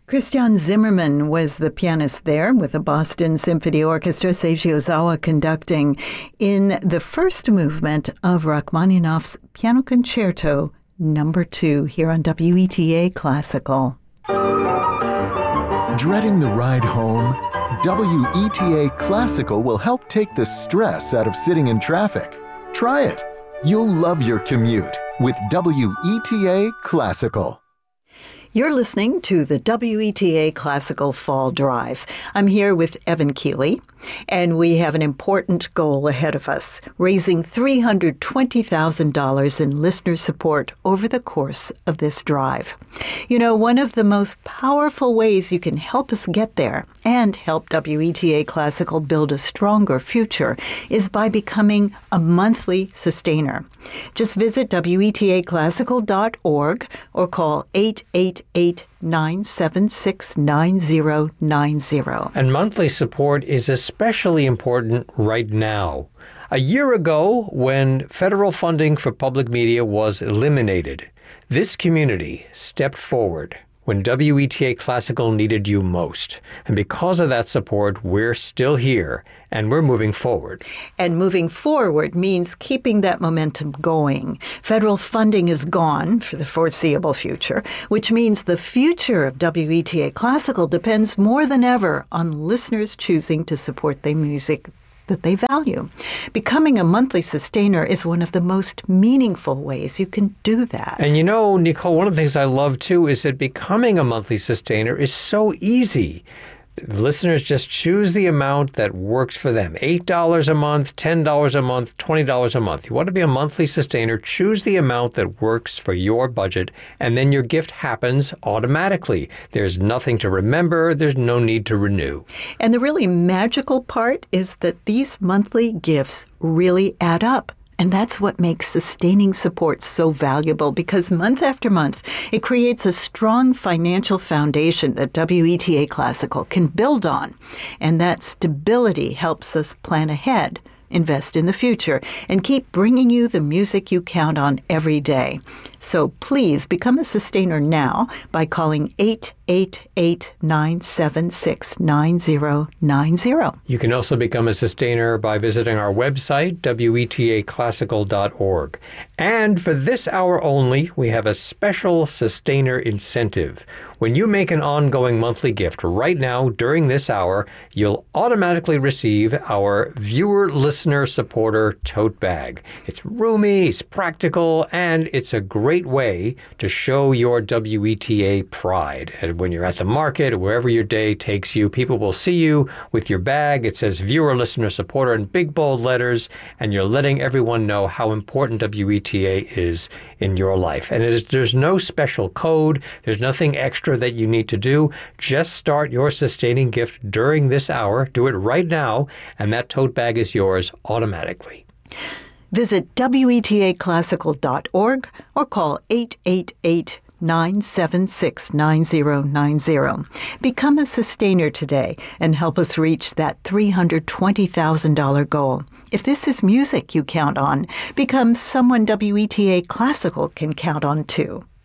Christian Zimmerman was the pianist there with the Boston Symphony Orchestra, Seiji Ozawa conducting in the first movement of Rachmaninoff's Piano Concerto No. 2 here on WETA Classical. Dreading the ride home? WETA Classical will help take the stress out of sitting in traffic. Try it. You'll love your commute with WETA Classical. You're listening to the WETA Classical Fall Drive. I'm here with Evan Keeley, and we have an important goal ahead of us, raising $320,000 in listener support over the course of this drive. You know, one of the most powerful ways you can help us get there and help WETA Classical build a stronger future is by becoming a monthly sustainer. Just visit WETAClassical.org or call 888-976-9090. And monthly support is especially important right now. A year ago, when federal funding for public media was eliminated, this community stepped forward when WETA Classical needed you most. And because of that support, we're still here and we're moving forward. And moving forward means keeping that momentum going. Federal funding is gone for the foreseeable future, which means the future of WETA Classical depends more than ever on listeners choosing to support the music that they value. Becoming a monthly sustainer is one of the most meaningful ways you can do that. And you know, Nicole, one of the things I love too is that becoming a monthly sustainer is so easy. Listeners just choose the amount that works for them. $8 a month, $10 a month, $20 a month. You want to be a monthly sustainer, choose the amount that works for your budget, and then your gift happens automatically. There's nothing to remember. There's no need to renew. And the really magical part is that these monthly gifts really add up. And that's what makes sustaining support so valuable, because month after month, it creates a strong financial foundation that WETA Classical can build on. And that stability helps us plan ahead, invest in the future, and keep bringing you the music you count on every day. So please become a sustainer now by calling 888-976-9090. You can also become a sustainer by visiting our website, WETAClassical.org. And for this hour only, we have a special sustainer incentive. When you make an ongoing monthly gift right now during this hour, you'll automatically receive our Viewer Listener Supporter tote bag. It's roomy, it's practical, and it's a great way to show your WETA pride. And when you're at the market or wherever your day takes you, people will see you with your bag. It says Viewer Listener Supporter in big bold letters, and you're letting everyone know how important WETA is in your life. And there's no special code. There's nothing extra that you need to do. Just start your sustaining gift during this hour. Do it right now, and that tote bag is yours automatically. Visit WETAClassical.org or call 888-976-9090. Become a sustainer today and help us reach that $320,000 goal. If this is music you count on, become someone WETA Classical can count on too.